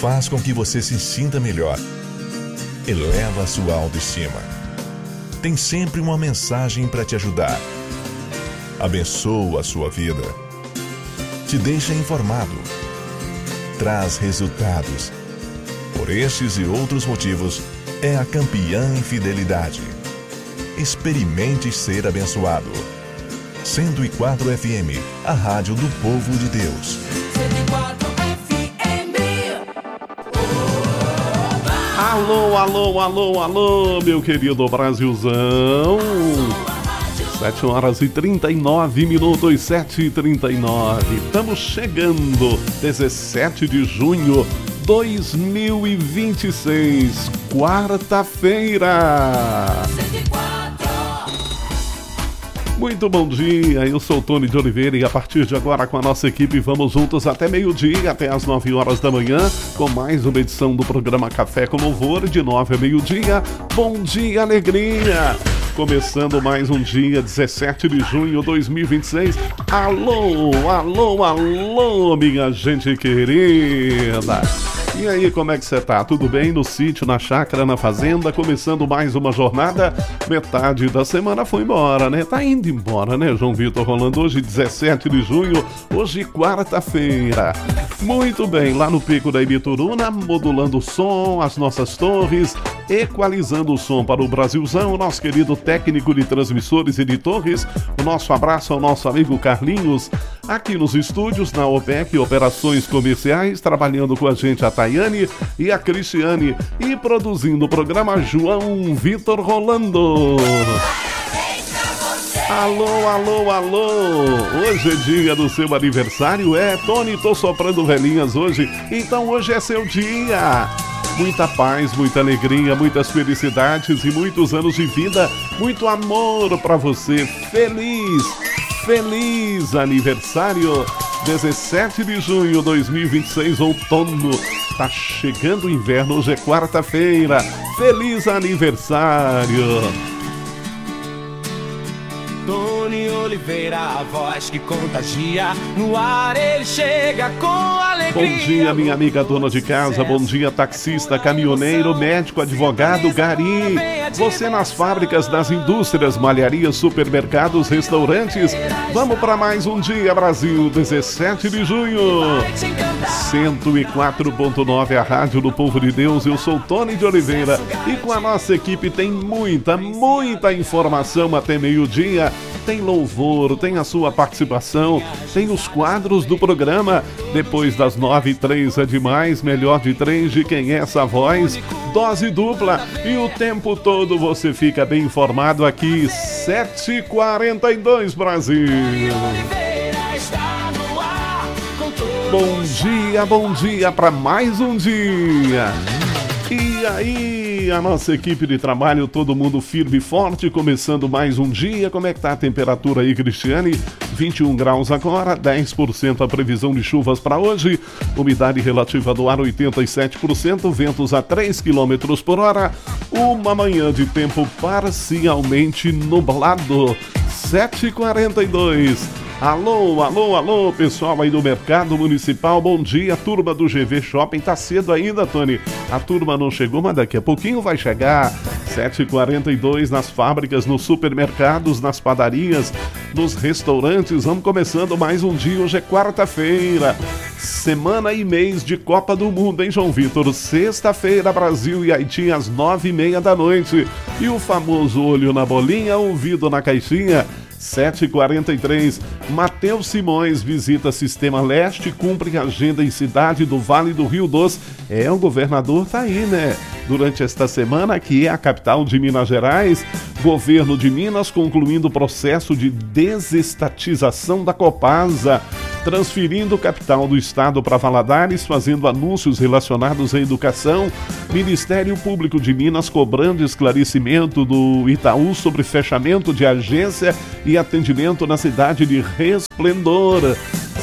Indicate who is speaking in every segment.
Speaker 1: faz com que você se sinta melhor, eleva a sua autoestima. Tem sempre uma mensagem para te ajudar. Abençoa a sua vida. Te deixa informado. Traz resultados. Por estes e outros motivos, é a campeã em fidelidade. Experimente ser abençoado. 104 FM, a rádio do povo de Deus.
Speaker 2: 104 FM.
Speaker 3: Alô, alô, alô, alô, meu querido Brasilzão. 7 horas e 39 minutos, 7h39. Estamos chegando, 17 de junho 2026, quarta-feira. Muito bom dia, eu sou o Tony de Oliveira e a partir de agora com a nossa equipe vamos juntos até meio-dia, até às 9 horas da manhã, com mais uma edição do programa Café com Louvor, de 9 a meio-dia. Bom dia, alegria! Começando mais um dia, 17 de junho de 2026. Alô, alô, alô, minha gente querida! E aí, como é que você tá? Tudo bem? No sítio, na chácara, na fazenda? Começando mais uma jornada. Metade da semana foi embora, né? Tá indo embora, né, João Vitor Rolando? Hoje, 17 de junho, hoje, quarta-feira. Muito bem, lá no Pico da Ibituruna, modulando o som, as nossas torres, equalizando o som para o Brasilzão, o nosso querido técnico de transmissores e de torres. O nosso abraço ao nosso amigo Carlinhos, aqui nos estúdios, na OPEC, Operações Comerciais, trabalhando com a gente a Tayane e a Cristiane, e produzindo o programa João Vitor Rolando. Alô, alô, alô! Hoje é dia do seu aniversário, Tony, tô soprando velhinhas hoje, então hoje é seu dia! Muita paz, muita alegria, muitas felicidades e muitos anos de vida, muito amor pra você, feliz aniversário! 17 de junho de 2026, outono, tá chegando o inverno, hoje é quarta-feira, feliz aniversário!
Speaker 2: Tony Oliveira, a voz que contagia, no ar ele chega com alegria.
Speaker 3: Bom dia, minha amiga dona de casa, bom dia, taxista, caminhoneiro, médico, advogado, gari. Você nas fábricas, nas indústrias, malharias, supermercados, restaurantes. Vamos para mais um dia, Brasil, 17 de junho. 104.9, a rádio do povo de Deus. Eu sou Tony de Oliveira e com a nossa equipe tem muita informação até meio-dia. Tem louvor, tem a sua participação, tem os quadros do programa. Depois das 9h03 é demais, melhor de 3 de quem é essa voz, dose dupla. E o tempo todo você fica bem informado aqui, 7h42 Brasil. Bom dia para mais um dia. E aí, a nossa equipe de trabalho, todo mundo firme e forte, começando mais um dia. Como é que tá a temperatura aí, Cristiane? 21 graus agora, 10% a previsão de chuvas para hoje, umidade relativa do ar 87%, ventos a 3 km por hora, uma manhã de tempo parcialmente nublado, 7h42. Alô, pessoal aí do Mercado Municipal, bom dia, turma do GV Shopping, tá cedo ainda, Tony? A turma não chegou, mas daqui a pouquinho vai chegar. 7h42 nas fábricas, nos supermercados, nas padarias, nos restaurantes. Vamos começando mais um dia, hoje é quarta-feira, semana e mês de Copa do Mundo, hein, João Vitor? Sexta-feira, Brasil e Haiti às 9h30 da noite. E o famoso olho na bolinha, ouvido na caixinha. 7h43, Matheus Simões visita Sistema Leste, cumpre agenda em cidade do Vale do Rio Doce. O governador tá aí, né? Durante esta semana, que é a capital de Minas Gerais, governo de Minas concluindo o processo de desestatização da Copasa, transferindo o capital do estado para Valadares, fazendo anúncios relacionados à educação. Ministério Público de Minas cobrando esclarecimento do Itaú sobre fechamento de agência e atendimento na cidade de Resplendor.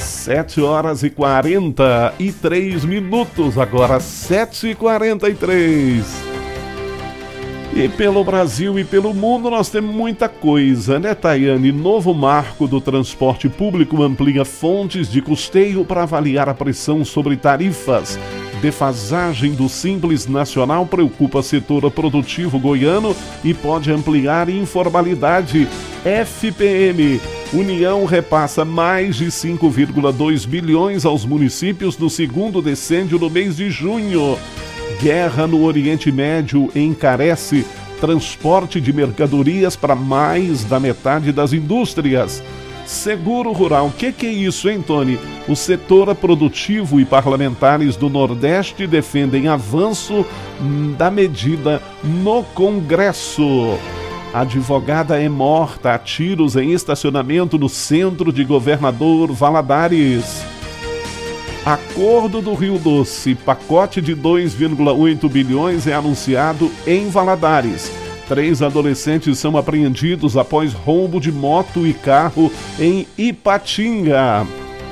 Speaker 3: 7h43 minutos, agora 7h43. E pelo Brasil e pelo mundo nós temos muita coisa, né, Tayane? Novo marco do transporte público amplia fontes de custeio para avaliar a pressão sobre tarifas. Defasagem do Simples Nacional preocupa setor produtivo goiano e pode ampliar informalidade. FPM. União repassa mais de 5,2 bilhões aos municípios no segundo decêndio no mês de junho. Guerra no Oriente Médio encarece transporte de mercadorias para mais da metade das indústrias. Seguro Rural, o que é isso, hein, Tony? O setor produtivo e parlamentares do Nordeste defendem avanço da medida no Congresso. Advogada é morta a tiros em estacionamento no centro de Governador Valadares. Acordo do Rio Doce, pacote de 2,8 bilhões é anunciado em Valadares. 3 adolescentes são apreendidos após roubo de moto e carro em Ipatinga.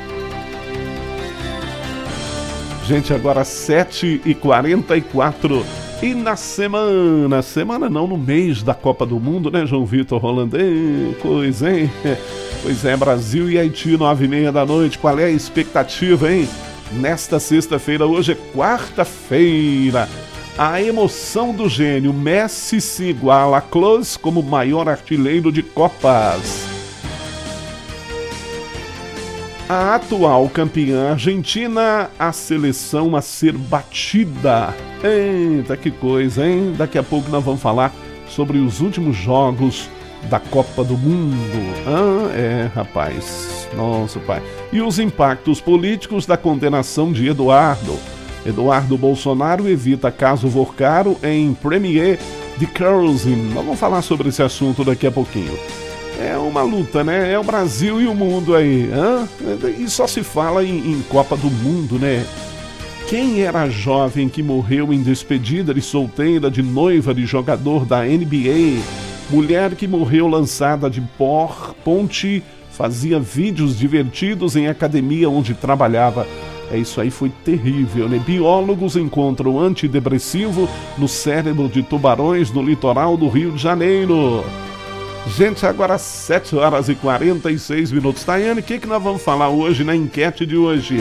Speaker 3: Gente, agora 7h44. E na semana não, no mês da Copa do Mundo, né, João Vitor Rolando? Coisa, hein? Pois é, Brasil e Haiti, 9h30 da noite. Qual é a expectativa, hein? Nesta sexta-feira, hoje é quarta-feira. A emoção do gênio, Messi se iguala a Klose como maior artilheiro de Copas. A atual campeã argentina, a seleção a ser batida. Eita, que coisa, hein? Daqui a pouco nós vamos falar sobre os últimos jogos da Copa do Mundo. Rapaz, nossa, pai. E os impactos políticos da condenação de Eduardo Bolsonaro evita caso Vorcaro em Premier de Kerosene. Nós vamos falar sobre esse assunto daqui a pouquinho. É uma luta, né? É o Brasil e o mundo aí. E só se fala em Copa do Mundo, né? Quem era a jovem que morreu em despedida de solteira de noiva de jogador da NBA? Mulher que morreu lançada de ponte, fazia vídeos divertidos em academia onde trabalhava. Isso aí foi terrível, né? Biólogos encontram antidepressivo no cérebro de tubarões no litoral do Rio de Janeiro. Gente, agora 7h46. Tayane, o que nós vamos falar hoje na enquete de hoje?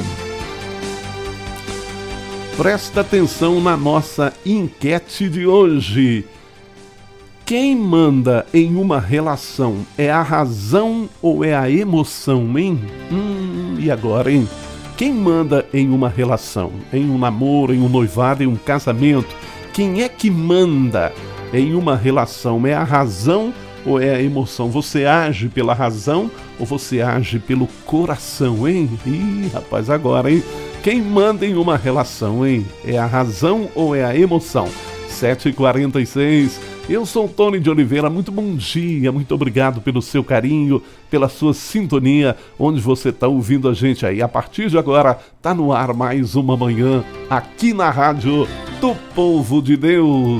Speaker 3: Presta atenção na nossa enquete de hoje. Quem manda em uma relação é a razão ou é a emoção, hein? E agora, hein? Quem manda em uma relação, em um namoro, em um noivado, em um casamento? Quem é que manda em uma relação? É a razão ou é a emoção? Você age pela razão ou você age pelo coração, hein? Ih, rapaz, agora, hein? Quem manda em uma relação, hein? É a razão ou é a emoção? 7h46. Eu sou o Tony de Oliveira, muito bom dia, muito obrigado pelo seu carinho, pela sua sintonia, onde você está ouvindo a gente aí. A partir de agora, tá no ar mais uma manhã, aqui na Rádio do Povo de Deus.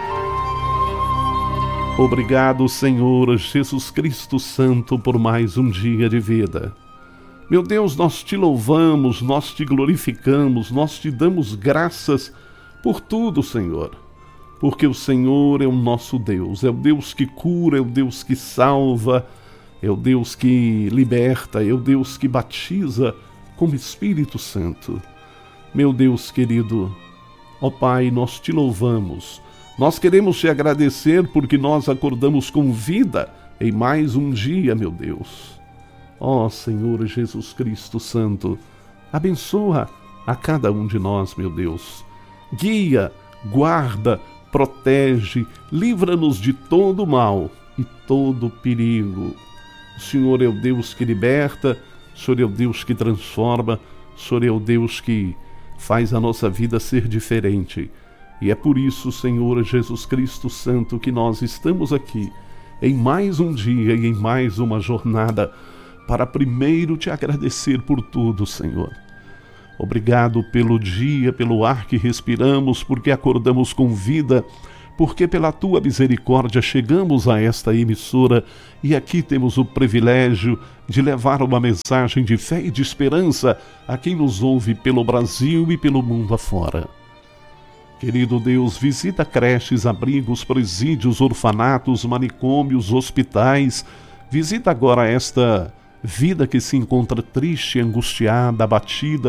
Speaker 3: Obrigado, Senhor Jesus Cristo Santo, por mais um dia de vida. Meu Deus, nós te louvamos, nós te glorificamos, nós te damos graças por tudo, Senhor. Porque o Senhor é o nosso Deus, é o Deus que cura, é o Deus que salva, é o Deus que liberta, é o Deus que batiza com o Espírito Santo. Meu Deus querido, ó Pai, nós te louvamos, nós queremos te agradecer porque nós acordamos com vida em mais um dia, meu Deus. Ó Senhor Jesus Cristo Santo, abençoa a cada um de nós, meu Deus. Guia, guarda, protege, livra-nos de todo mal e todo perigo. O Senhor é o Deus que liberta, o Senhor é o Deus que transforma, o Senhor é o Deus que faz a nossa vida ser diferente. E é por isso, Senhor Jesus Cristo Santo, que nós estamos aqui em mais um dia e em mais uma jornada para primeiro te agradecer por tudo, Senhor. Obrigado pelo dia, pelo ar que respiramos, porque acordamos com vida, porque pela tua misericórdia chegamos a esta emissora e aqui temos o privilégio de levar uma mensagem de fé e de esperança a quem nos ouve pelo Brasil e pelo mundo afora. Querido Deus, visita creches, abrigos, presídios, orfanatos, manicômios, hospitais. Visita agora esta vida que se encontra triste, angustiada, abatida,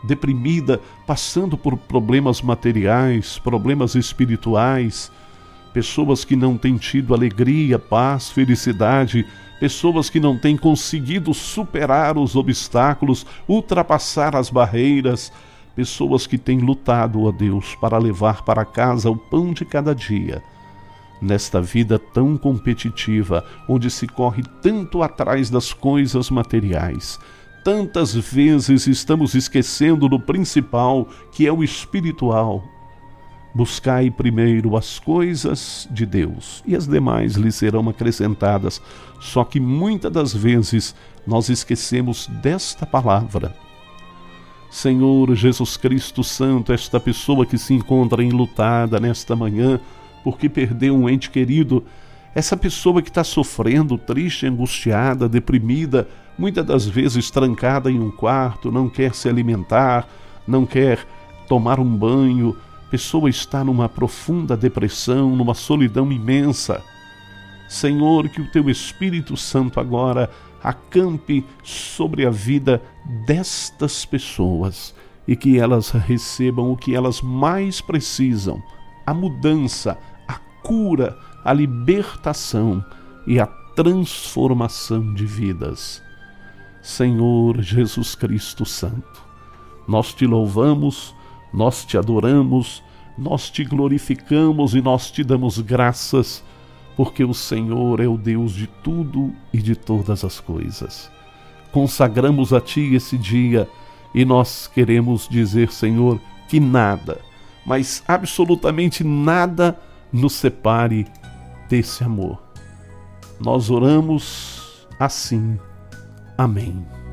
Speaker 3: deprimida, passando por problemas materiais, problemas espirituais, pessoas que não têm tido alegria, paz, felicidade, pessoas que não têm conseguido superar os obstáculos, ultrapassar as barreiras, pessoas que têm lutado, ó Deus, para levar para casa o pão de cada dia. Nesta vida tão competitiva, onde se corre tanto atrás das coisas materiais, tantas vezes estamos esquecendo do principal, que é o espiritual. Buscai primeiro as coisas de Deus, e as demais lhe serão acrescentadas. Só que muitas das vezes nós esquecemos desta palavra. Senhor Jesus Cristo Santo, esta pessoa que se encontra enlutada nesta manhã, porque perdeu um ente querido, essa pessoa que está sofrendo, triste, angustiada, deprimida, muitas das vezes trancada em um quarto, não quer se alimentar, não quer tomar um banho, a pessoa está numa profunda depressão, numa solidão imensa. Senhor, que o Teu Espírito Santo agora acampe sobre a vida destas pessoas e que elas recebam o que elas mais precisam, a mudança, a cura, a libertação e a transformação de vidas. Senhor Jesus Cristo Santo, nós Te louvamos, nós Te adoramos, nós Te glorificamos e nós Te damos graças, porque o Senhor é o Deus de tudo e de todas as coisas. Consagramos a Ti esse dia e nós queremos dizer, Senhor, que nada, mas absolutamente nada nos separe desse amor. Nós oramos assim. Amém.